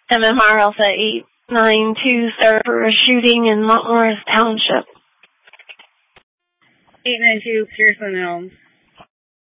MMR Alpha 892, sir, for a shooting in Mount Morris Township. 892, Pearson Elms.